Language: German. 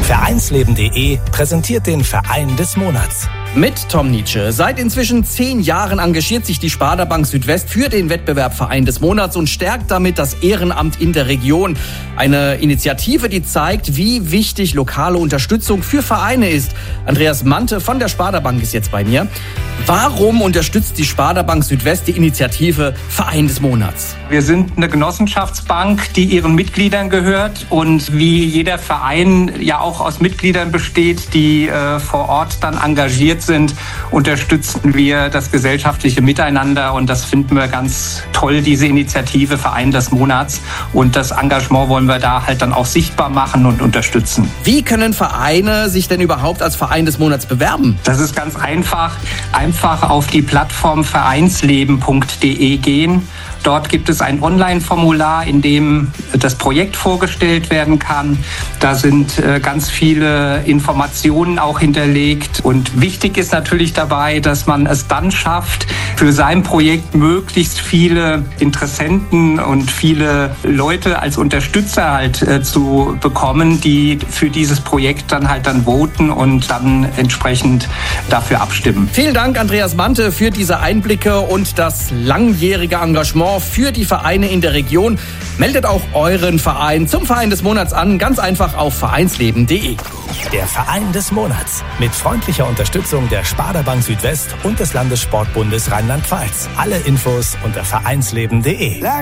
Vereinsleben.de präsentiert den Verein des Monats. Mit Tom Nietzsche. Seit inzwischen 10 Jahren engagiert sich die Sparda-Bank Südwest für den Wettbewerb Verein des Monats und stärkt damit das Ehrenamt in der Region. Eine Initiative, die zeigt, wie wichtig lokale Unterstützung für Vereine ist. Andreas Mante von der Sparda-Bank ist jetzt bei mir. Warum unterstützt die Sparda-Bank Südwest die Initiative Verein des Monats? Wir sind eine Genossenschaftsbank, die ihren Mitgliedern gehört und wie jeder Verein ja auch aus Mitgliedern besteht, die vor Ort dann engagiert sind, unterstützen wir das gesellschaftliche Miteinander und das finden wir ganz toll, diese Initiative Verein des Monats, und das Engagement wollen wir da halt dann auch sichtbar machen und unterstützen. Wie können Vereine sich denn überhaupt als Verein des Monats bewerben? Das ist ganz einfach auf die Plattform vereinsleben.de gehen. Dort gibt es ein Online-Formular, in dem das Projekt vorgestellt werden kann. Da sind ganz viele Informationen auch hinterlegt. Und wichtig ist natürlich dabei, dass man es dann schafft, für sein Projekt möglichst viele Interessenten und viele Leute als Unterstützer halt zu bekommen, die für dieses Projekt dann voten und dann entsprechend dafür abstimmen. Vielen Dank, Andreas Mante, für diese Einblicke und das langjährige Engagement für die Vereine in der Region. Meldet auch euren Verein zum Verein des Monats an, ganz einfach auf vereinsleben.de. Der Verein des Monats mit freundlicher Unterstützung der Sparda-Bank Südwest und des Landessportbundes Rheinland-Pfalz. Alle Infos unter vereinsleben.de.